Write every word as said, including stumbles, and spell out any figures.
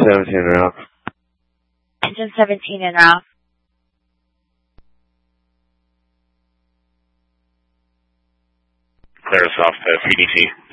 seventeen and Ralph. Engine seventeen and Ralph. Clear us off to C D C.